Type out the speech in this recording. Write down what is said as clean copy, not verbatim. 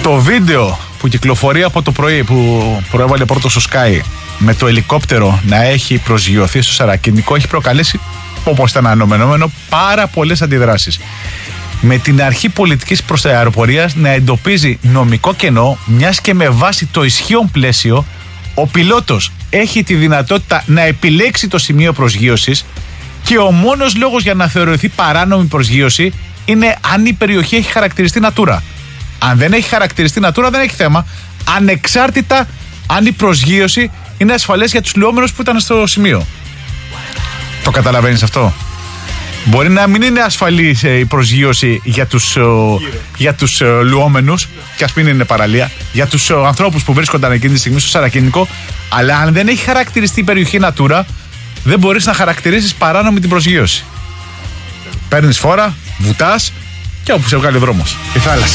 Το βίντεο που κυκλοφορεί από το πρωί, που προέβαλε πρώτο στο Sky, με το ελικόπτερο να έχει προσγειωθεί στο Σαρακινικό, έχει προκαλέσει, όπως ήταν αναμενόμενο, πάρα πολλές αντιδράσεις. Με την αρχή πολιτικής προς αεροπορίας να εντοπίζει νομικό κενό, μιας και με βάση το ισχύον πλαίσιο ο πιλότος έχει τη δυνατότητα να επιλέξει το σημείο προσγείωσης και ο μόνος λόγος για να θεωρηθεί παράνομη προσγείωση είναι αν η περιοχή έχει χαρακτηριστεί Natura. Αν δεν έχει χαρακτηριστεί Natura, δεν έχει θέμα, ανεξάρτητα αν η προσγείωση είναι ασφαλές για τους λουόμενους που ήταν στο σημείο. Το καταλαβαίνεις αυτό? Μπορεί να μην είναι ασφαλής η προσγείωση για τους λουόμενους, και ας μην είναι παραλία, για τους ανθρώπους που βρίσκονταν εκείνη τη στιγμή στο Σαρακινικό, αλλά αν δεν έχει χαρακτηριστεί η περιοχή Natura, δεν μπορείς να χαρακτηρίσεις παράνομη την προσγείωση. Παίρνεις φόρα, βουτάς και όπου σε βγάλει ο δρόμος, η θάλασσα.